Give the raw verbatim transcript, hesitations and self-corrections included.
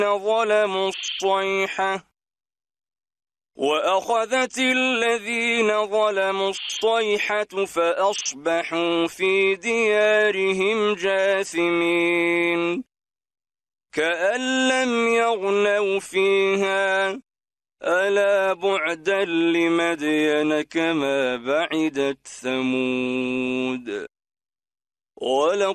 ظلموا الصيحة وأخذت الذين ظلموا الصيحة فأصبحوا في ديارهم جاثمين كأن لم يغنوا فيها ألا بعدا لمدين كما بعدت ثمود ولقد